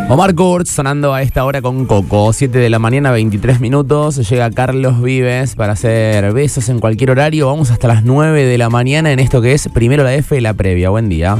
Omar Kurz sonando a esta hora con Coco, 7 de la mañana, 23 minutos. Llega Carlos Vives para hacer besos en cualquier horario. Vamos hasta las 9 de la mañana en esto que es Primero la F y la previa. Buen día.